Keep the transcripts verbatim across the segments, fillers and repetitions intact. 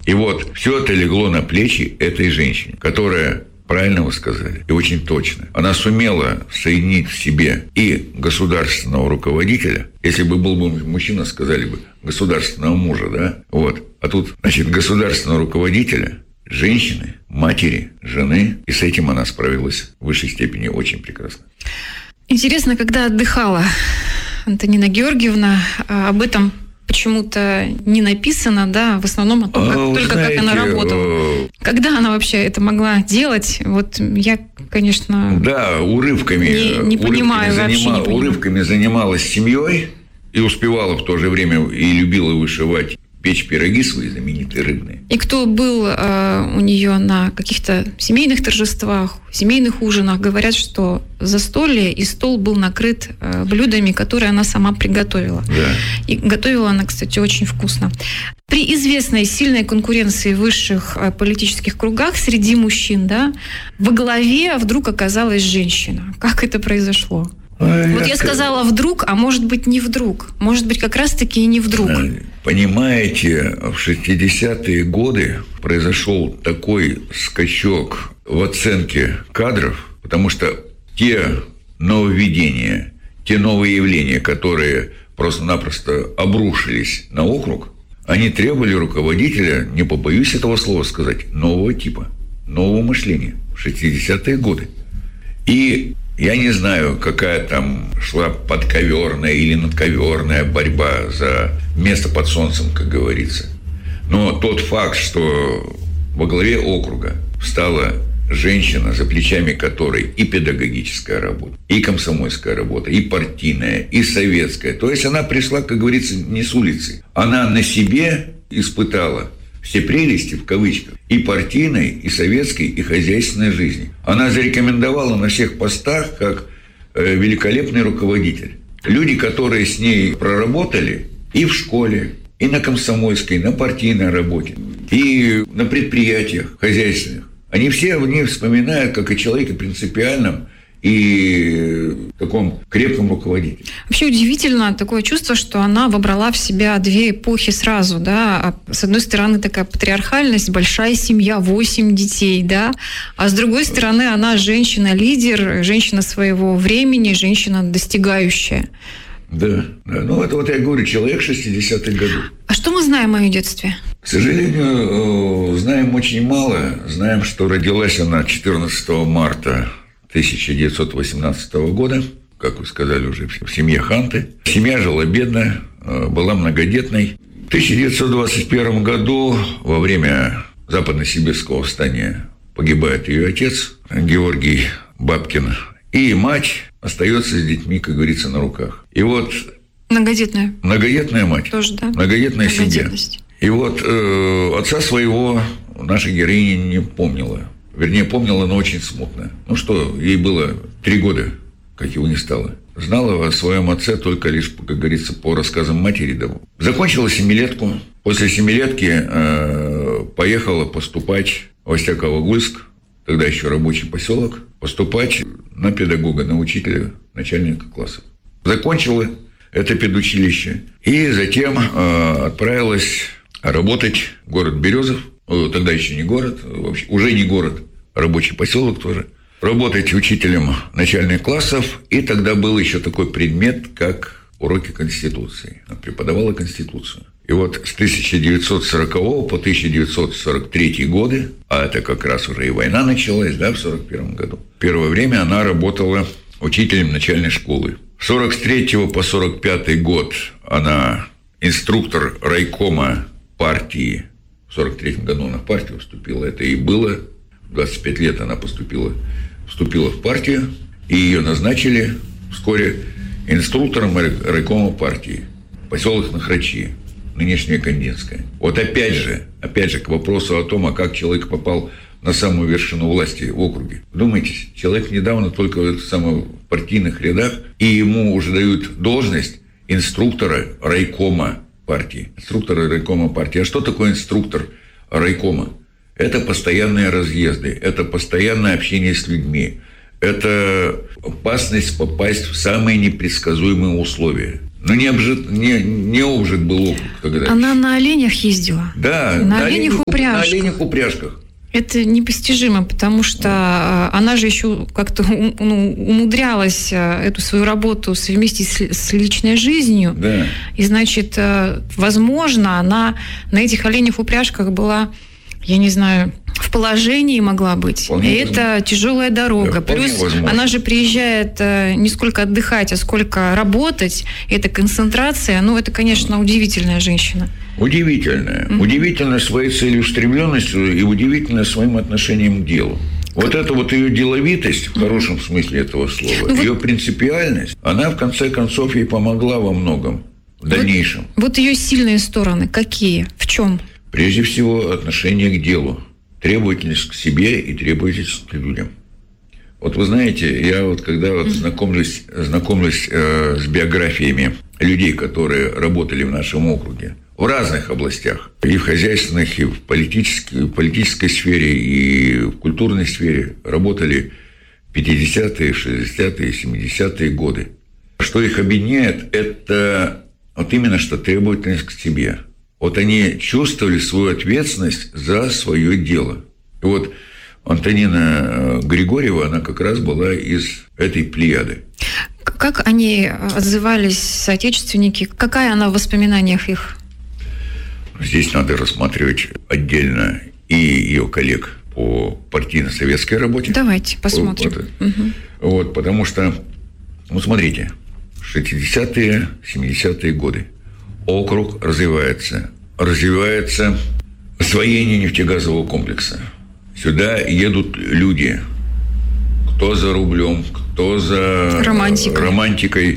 И вот все это легло на плечи этой женщине, которая, правильно вы сказали, и очень точно, она сумела соединить в себе и государственного руководителя, если бы был бы мужчина, сказали бы, государственного мужа, да, вот, а тут, значит, государственного руководителя, женщины, матери, жены, и с этим она справилась в высшей степени очень прекрасно. Интересно, когда отдыхала Антонина Георгиевна, об этом почему-то не написано, да, в основном о том, как, а, только знаете, как она работала. Когда она вообще это могла делать? Вот я, конечно, да, урывками, не, не понимаю, урывками, вообще занима, не понимаю. урывками занималась семьей и успевала в то же время и любила вышивать, печь пироги свои знаменитые рыбные. И кто был э, у нее на каких-то семейных торжествах, семейных ужинах, говорят, что застолье и стол был накрыт э, блюдами, которые она сама приготовила. Да. И готовила она, кстати, очень вкусно. При известной сильной конкуренции в высших э, политических кругах среди мужчин, да, во главе вдруг оказалась женщина. Как это произошло? А вот я сказала вдруг, а может быть не вдруг. Может быть, как раз-таки и не вдруг. Понимаете, в шестидесятые годы произошел такой скачок в оценке кадров, потому что те нововведения, те новые явления, которые просто-напросто обрушились на округ, они требовали руководителя, не побоюсь этого слова сказать, нового типа, нового мышления в шестидесятые годы. И я не знаю, какая там шла подковерная или надковерная борьба за место под солнцем, как говорится. Но тот факт, что во главе округа встала женщина, за плечами которой и педагогическая работа, и комсомольская работа, и партийная, и советская. То есть она пришла, как говорится, не с улицы. Она на себе испытала все прелести, в кавычках, и партийной, и советской, и хозяйственной жизни. Она зарекомендовала на всех постах как э, великолепный руководитель. Люди, которые с ней проработали и в школе, и на комсомольской, на партийной работе, и на предприятиях хозяйственных, они все в ней вспоминают как о человеке принципиальном и таком крепком руководителе. Вообще удивительно такое чувство, что она вобрала в себя две эпохи сразу, да. С одной стороны, такая патриархальность, большая семья, восемь детей, да. А с другой стороны, она женщина-лидер, женщина своего времени, женщина достигающая. Да, да. Ну, это вот я говорю, человек шестидесятых годов. А что мы знаем о ее детстве? К сожалению, знаем очень мало. Знаем, что родилась она четырнадцатого марта тысяча девятьсот восемнадцатого года, как вы сказали уже, в семье Ханты. Семья жила бедно, была многодетной. В тысяча девятьсот двадцать первом году, во время Западно-Сибирского восстания, погибает ее отец Георгий Бабкин, и мать остается с детьми, как говорится, на руках. И вот... Многодетная. Многодетная мать. Тоже, да. Многодетная семья. И вот э, отца своего наша героиня не помнила. Вернее, помнила, но очень смутно. Ну что, ей было три года, как его не стало. Знала о своем отце только лишь, как говорится, по рассказам матери. Да. Закончила семилетку. После семилетки э, поехала поступать в Остяково-Гульск, тогда еще рабочий поселок, поступать на педагога, на учителя начальника класса. Закончила это педучилище. И затем э, отправилась работать в город Березов. Тогда еще не город, вообще, уже не город, рабочий поселок тоже. Работать учителем начальных классов. И тогда был еще такой предмет, как уроки Конституции. Она преподавала Конституцию. И вот с тысяча девятьсот сорокового по тысяча девятьсот сорок третий годы, а это как раз уже и война началась, да, в сорок первом году. Первое время она работала учителем начальной школы. С сорок третьего по сорок пятый год она инструктор райкома партии. В сорок третьем году она в партию вступила. Это и было. В двадцать пять лет она поступила, вступила в партию. И ее назначили вскоре инструктором райкома партии. Поселок Нахрачи, нынешняя Кандинская. Вот опять же, опять же, к вопросу о том, а как человек попал на самую вершину власти в округе. Вдумайтесь, человек недавно только в, самом, в партийных рядах, и ему уже дают должность инструктора райкома партии. Инструктора райкома партии. А что такое инструктор райкома? Это постоянные разъезды, это постоянное общение с людьми, это опасность попасть в самые непредсказуемые условия. Но не, обжит, не, не обжит был округ тогда. Она на оленях ездила? Да, на, на оленях упряжках. На оленях упряжках. Это непостижимо, потому что она же еще как-то ну, умудрялась эту свою работу совместить с, с личной жизнью. Да. И, значит, возможно, она на этих оленях упряжках была, я не знаю, в положении могла быть. Вполне и возможно. Это тяжелая дорога. Да, плюс возможно. Она же приезжает не сколько отдыхать, а сколько работать. Это концентрация. Ну, это, конечно, удивительная женщина. Удивительная. Mm-hmm. Удивительная своей целеустремленностью и удивительная своим отношением к делу. Вот как... эта вот ее деловитость, в хорошем смысле этого слова, ну, ее вот... принципиальность, она, в конце концов, ей помогла во многом в дальнейшем. Вот, вот ее сильные стороны какие? В чем? Прежде всего, отношение к делу. Требовательность к себе и требовательность к людям. Вот вы знаете, я вот когда вот знакомлюсь, знакомлюсь э, с биографиями людей, которые работали в нашем округе, в разных областях, и в хозяйственных, и в политической, в политической сфере, и в культурной сфере, работали в пятидесятые, шестидесятые, семидесятые годы. Что их объединяет, это вот именно что требовательность к себе. Вот они чувствовали свою ответственность за свое дело. И вот Антонина Григорьева, она как раз была из этой плеяды. Как они отзывались, соотечественники? Какая она в воспоминаниях их? Здесь надо рассматривать отдельно и ее коллег по партийно-советской работе. Давайте посмотрим. Вот, угу. вот, потому что, ну, смотрите, шестидесятые, семидесятые годы. Округ развивается. Развивается освоение нефтегазового комплекса. Сюда едут люди. Кто за рублем, кто за романтикой, романтикой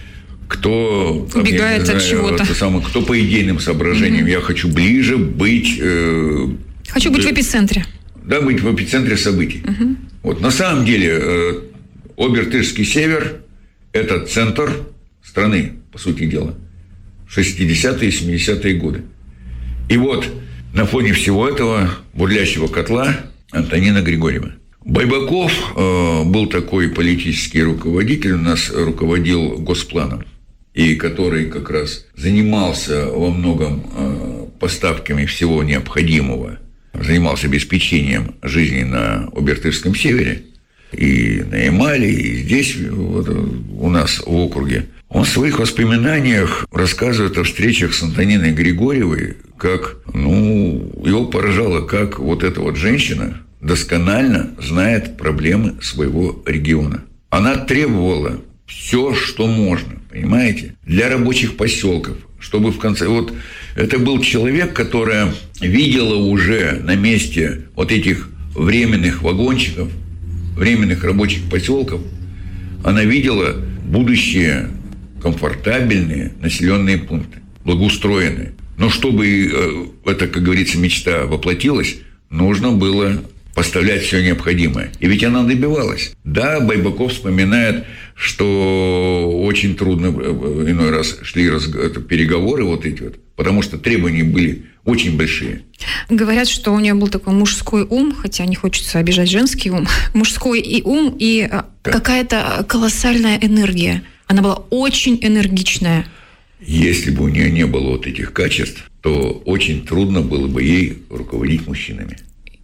кто убегает там, от чего-то. Самое, кто по идейным соображениям. Mm-hmm. Я хочу ближе быть... Э, хочу быть э, в эпицентре. Да, быть в эпицентре событий. Mm-hmm. Вот, на самом деле, э, Обертышский север – это центр страны, по сути дела. шестидесятые и семидесятые годы. И вот на фоне всего этого бурлящего котла Антонина Григорьева. Байбаков э, был такой политический руководитель, у нас руководил Госпланом, и который как раз занимался во многом э, поставками всего необходимого, занимался обеспечением жизни на Обертышском севере, и на Ямале, и здесь, вот, у нас в округе. Он в своих воспоминаниях рассказывает о встречах с Антониной Григорьевой, как, ну, его поражало, как вот эта вот женщина досконально знает проблемы своего региона. Она требовала все, что можно, понимаете, для рабочих поселков, чтобы в конце... Вот это был человек, который видела уже на месте вот этих временных вагончиков, временных рабочих поселков, она видела будущее комфортабельные населенные пункты, благоустроенные. Но чтобы это, как говорится, мечта воплотилась, нужно было поставлять все необходимое. И ведь она добивалась. Да, Байбаков вспоминает, что очень трудно иной раз шли переговоры вот эти вот, потому что требования были очень большие. Говорят, что у нее был такой мужской ум, хотя не хочется обижать женский ум, мужской и ум, и да. какая-то колоссальная энергия. Она была очень энергичная. Если бы у нее не было вот этих качеств, то очень трудно было бы ей руководить мужчинами.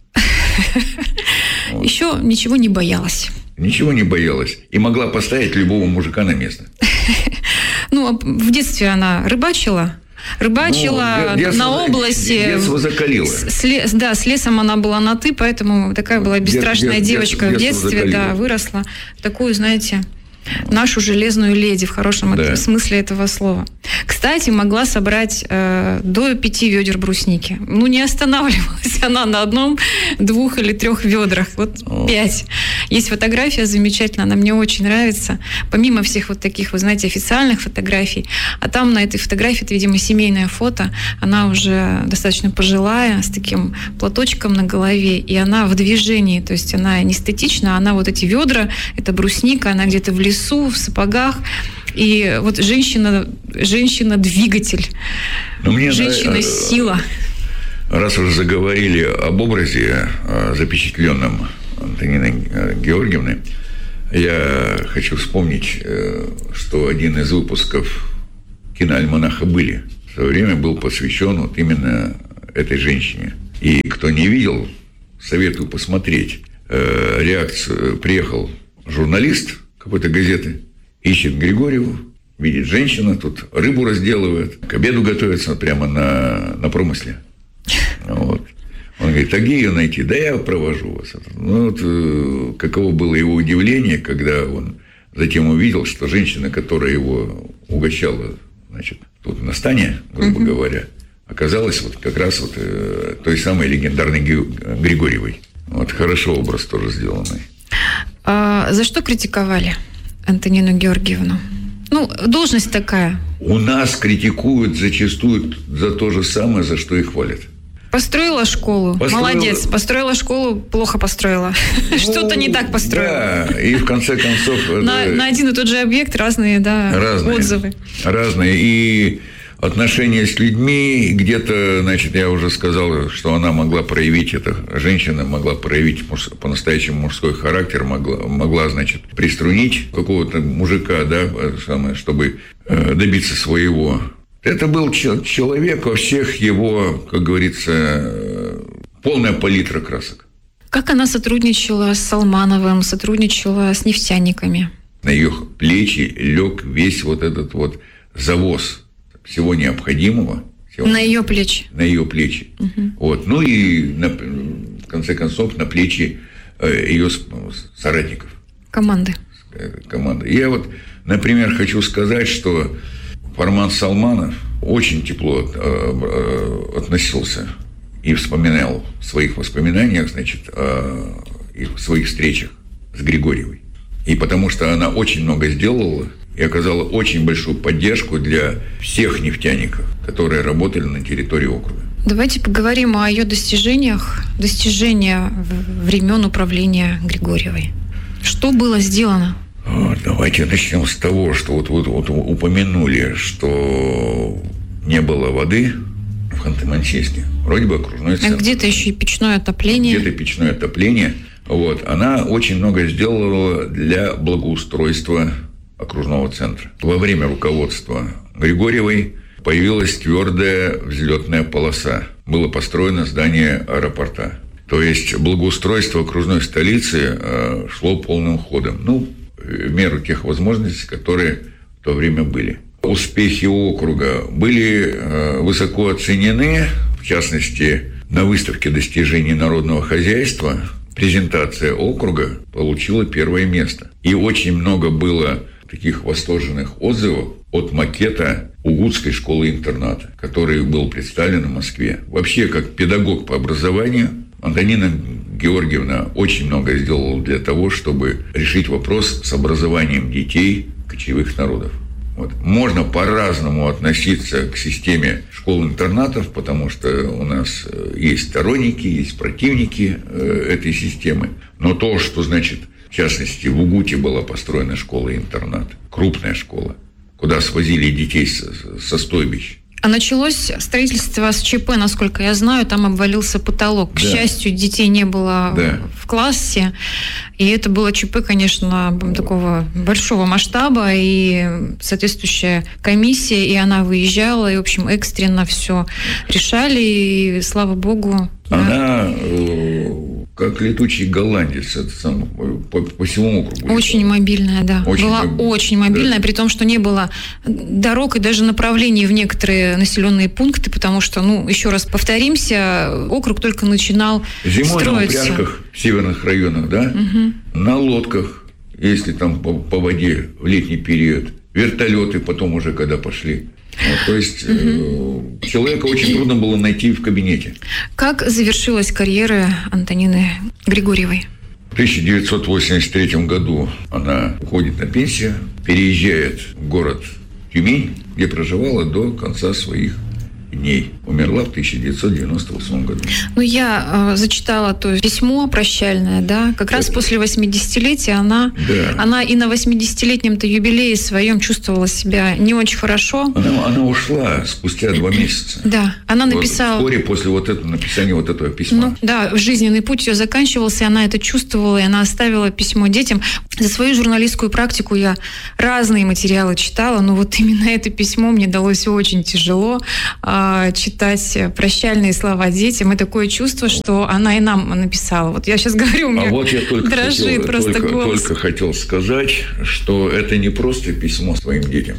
Вот. Еще ничего не боялась. Ничего не боялась. И могла поставить любого мужика на место. Ну, в детстве она рыбачила. Рыбачила ну, детство, на области. Детство закалило. С, с, да, с лесом она была на «ты», поэтому такая была бесстрашная Дет, девочка детство, в детстве. Закалило. Да, выросла. Такую, знаете... нашу железную леди в хорошем да. смысле этого слова. Кстати, могла собрать э, до пяти ведер брусники. Ну, не останавливалась она на одном, двух или трех ведрах. Вот О. пять. Есть фотография замечательная, она мне очень нравится. Помимо всех вот таких, вы знаете, официальных фотографий, а там на этой фотографии, это, видимо, семейное фото, она уже достаточно пожилая, с таким платочком на голове, и она в движении, то есть она не статична, она вот эти ведра, это брусника, она где-то в лесу, лесу, в сапогах. И вот женщина, женщина-двигатель, женщина-сила. Раз уже заговорили об образе, запечатленном Антониной Георгиевны, я хочу вспомнить, что один из выпусков киноальманаха были. В свое время был посвящен вот именно этой женщине. И кто не видел, советую посмотреть. Э, реакцию. Приехал журналист какой-то газеты, ищет Григорьеву, видит женщина, тут рыбу разделывает, к обеду готовится прямо на, на промысле. Вот. Он говорит, а где ее найти? Да я провожу вас. Ну, вот, э, каково было его удивление, когда он затем увидел, что женщина, которая его угощала, значит, тут на стане, грубо uh-huh. говоря, оказалась вот как раз вот э, той самой легендарной Григорьевой. Вот хорошо образ тоже сделанный. А за что критиковали Антонину Георгиевну? Ну, должность такая. У нас критикуют зачастую за то же самое, за что и хвалят. Построила школу. Построила... Молодец. Построила школу, плохо построила. Ну, что-то не так построила. Да, и в конце концов... На, это... на один и тот же объект разные, да, разные, отзывы. Разные. И отношения с людьми, где-то, значит, я уже сказал, что она могла проявить, эта женщина могла проявить муж, по-настоящему мужской характер, могла, могла, значит, приструнить какого-то мужика, да, чтобы добиться своего. Это был человек во всех его, как говорится, полная палитра красок. Как она сотрудничала с Салмановым, сотрудничала с нефтяниками? На ее плечи лег весь вот этот вот завоз всего необходимого. Всего на ее плечи. На ее плечи. Угу. Вот. Ну и, на, в конце концов, на плечи ее соратников. Команды. Команды. Я вот, например, хочу сказать, что Фарман Салманов очень тепло относился и вспоминал в своих воспоминаниях, значит, о своих встречах с Григорьевой. И потому что она очень много сделала и оказала очень большую поддержку для всех нефтяников, которые работали на территории округа. Давайте поговорим о ее достижениях, достижения времен управления Григорьевой. Что было сделано? Давайте начнем с того, что вот, вот, вот упомянули, что не было воды в Ханты-Мансийске. Вроде бы окружной центр. А где-то еще и печное отопление. Где-то печное отопление. Вот. Она очень много сделала для благоустройства окружного центра. Во время руководства Григорьевой появилась твердая взлетная полоса. Было построено здание аэропорта. То есть благоустройство окружной столицы э, шло полным ходом. Ну, в меру тех возможностей, которые в то время были. Успехи округа были э, высоко оценены, в частности, на выставке достижений народного хозяйства презентация округа получила первое место. И очень много было таких восторженных отзывов от макета Угудской школы-интерната, который был представлен в Москве. Вообще, как педагог по образованию, Антонина Георгиевна очень много сделала для того, чтобы решить вопрос с образованием детей кочевых народов. Вот. Можно по-разному относиться к системе школ-интернатов, потому что у нас есть сторонники, есть противники этой системы. Но то, что, значит, в частности, в Угуте была построена школа-интернат, крупная школа, куда свозили детей со стойбищ. А началось строительство с ЧП, насколько я знаю, там обвалился потолок. К да. счастью, детей не было да. в классе. И это было ЧП, конечно, такого большого масштаба, и соответствующая комиссия, и она выезжала, и, в общем, экстренно все решали, и, слава богу... Она... Да. Как летучий голландец, это сам, по, по всему округу. Очень летала. Мобильная, да. Очень Была моб... очень мобильная, да. При том, что не было дорог и даже направлений в некоторые населенные пункты, потому что, ну, еще раз повторимся, округ только начинал Зимой строиться. На упряжках в северных районах, да, угу. На лодках, если там по, по воде в летний период, вертолеты потом уже когда пошли. Вот, то есть угу. э, человека очень трудно было найти в кабинете. Как завершилась карьера Антонины Григорьевой? В тысяча девятьсот восемьдесят третьем году она уходит на пенсию, переезжает в город Тюмень, где проживала до конца своих дней. умерла в тысяча девятьсот девяносто восьмом году. Ну, я э, зачитала то письмо прощальное, да, как раз Это... после восьмидесятилетия она, да. она и на восьмидесятилетнем-то юбилее своем чувствовала себя не очень хорошо. Она, она ушла спустя два месяца. Да, она написала... Вот, вскоре после вот этого написания вот этого письма. Ну, да, жизненный путь ее заканчивался, и она это чувствовала, и она оставила письмо детям. За свою журналистскую практику я разные материалы читала, но вот именно это письмо мне далось очень тяжело э, читать прощальные слова детям. И такое чувство, что она и нам написала. Вот я сейчас говорю, у меня а вот я только дрожит хотел, просто только, голос. Только хотел сказать, что это не просто письмо своим детям,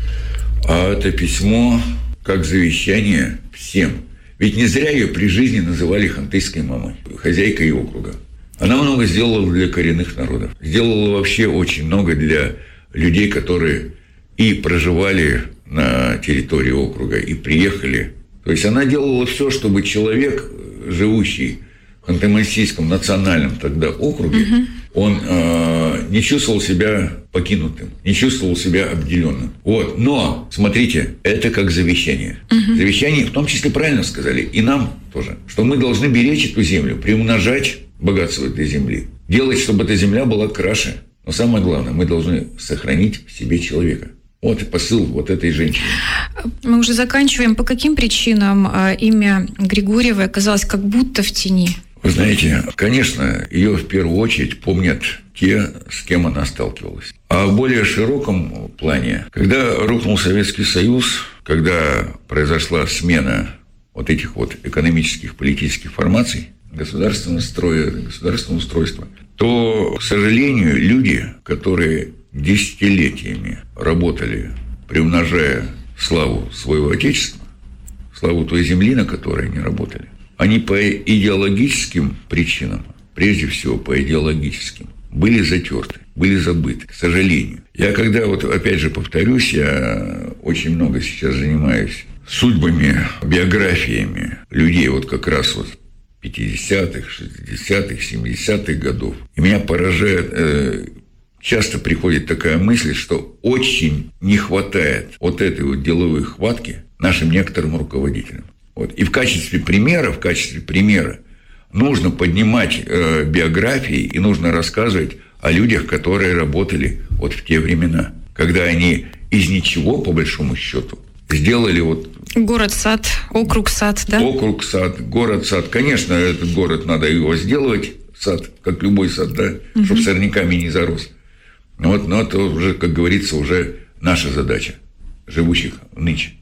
а это письмо как завещание всем. Ведь не зря ее при жизни называли хантыйской мамой, хозяйкой округа. Она много сделала для коренных народов. Сделала вообще очень много для людей, которые и проживали на территории округа, и приехали. То есть она делала все, чтобы человек, живущий в Ханты-Мансийском национальном тогда округе, угу. он э, не чувствовал себя покинутым, не чувствовал себя обделенным. Вот. Но, смотрите, это как завещание. Угу. Завещание, в том числе, правильно сказали, и нам тоже, что мы должны беречь эту землю, приумножать богатство этой земли, делать, чтобы эта земля была краше. Но самое главное, мы должны сохранить в себе человека. Вот и посыл вот этой женщины. Мы уже заканчиваем. По каким причинам имя Григорьевой оказалось как будто в тени? Вы знаете, конечно, ее в первую очередь помнят те, с кем она сталкивалась. А в более широком плане, когда рухнул Советский Союз, когда произошла смена вот этих вот экономических, политических формаций, государственного строя, государственного устройства, то, к сожалению, люди, которые десятилетиями работали, приумножая славу своего Отечества, славу той земли, на которой они работали, они по идеологическим причинам, прежде всего по идеологическим, были затерты, были забыты, к сожалению. Я когда, вот опять же повторюсь, я очень много сейчас занимаюсь судьбами, биографиями людей, вот как раз вот пятидесятых, шестидесятых, семидесятых годов. И меня поражает, э, часто приходит такая мысль, что очень не хватает вот этой вот деловой хватки нашим некоторым руководителям. Вот. И в качестве примера, в качестве примера нужно поднимать э, биографии и нужно рассказывать о людях, которые работали вот в те времена, когда они из ничего, по большому счету, сделали вот... Город-сад, округ-сад, да? Округ-сад, город-сад. Конечно, этот город надо его сделать, сад, как любой сад, да, угу. чтобы сорняками не зарос. Вот, но это уже, как говорится, уже наша задача, живущих нынче.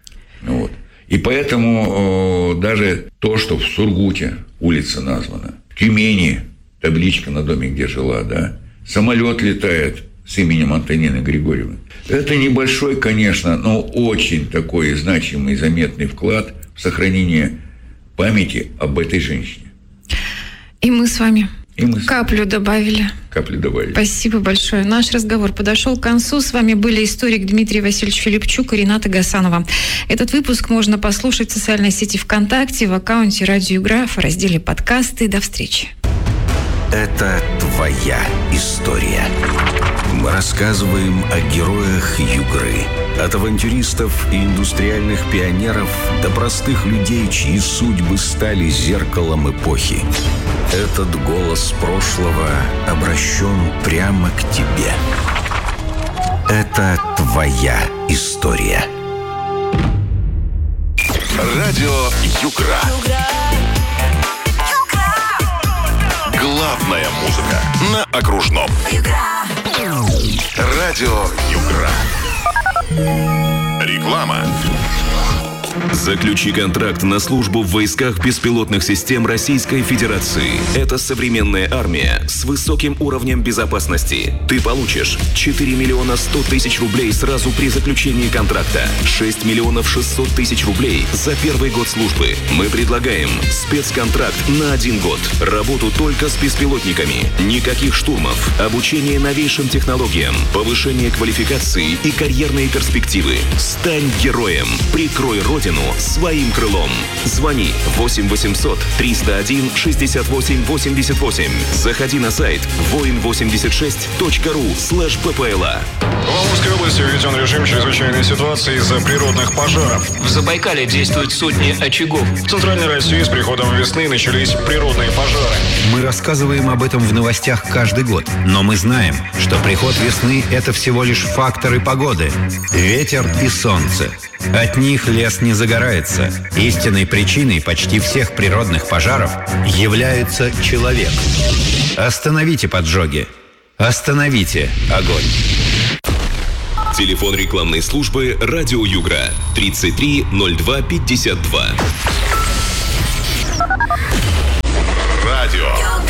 Вот. И поэтому э, даже то, что в Сургуте улица названа, в Тюмени табличка на доме, где жила, да, самолет летает с именем Антонины Григорьевны. Это небольшой, конечно, но очень такой значимый, заметный вклад в сохранение памяти об этой женщине. И мы с вами И мы с... каплю добавили. Каплю добавили. Спасибо большое. Наш разговор подошел к концу. С вами были историк Дмитрий Васильевич Филипчук и Рената Гасанова. Этот выпуск можно послушать в социальной сети ВКонтакте, в аккаунте Радио Югра, в разделе подкасты. До встречи. Это твоя история. Мы рассказываем о героях Югры. От авантюристов и индустриальных пионеров до простых людей, чьи судьбы стали зеркалом эпохи. Этот голос прошлого обращен прямо к тебе. Это твоя история. Радио Югра. Главная музыка на окружном. Радио Югра. Реклама. Заключи контракт на службу в войсках беспилотных систем Российской Федерации. Это современная армия с высоким уровнем безопасности. Ты получишь четыре миллиона сто тысяч рублей сразу при заключении контракта, шесть миллионов шестьсот тысяч рублей за первый год службы. Мы предлагаем спецконтракт на один год. Работу только с беспилотниками. Никаких штурмов. Обучение новейшим технологиям. Повышение квалификации и карьерные перспективы. Стань героем. Прикрой родину родину своим крылом. Звони восемь восемьсот триста один шестьдесят восемь восемьдесят восемь. Заходи на сайт воин восемьдесят шесть точка ру слэш БПЛА. В Амурской области введен режим чрезвычайной ситуации из-за природных пожаров. В Забайкале действуют сотни очагов. В Центральной России с приходом весны начались природные пожары. Мы рассказываем об этом в новостях каждый год. Но мы знаем, что приход весны – это всего лишь факторы погоды. Ветер и солнце. От них лес не загорается. Истинной причиной почти всех природных пожаров является человек. Остановите поджоги. Остановите огонь. Телефон рекламной службы «Радио Югра» тридцать три ноль два пятьдесят два. Радио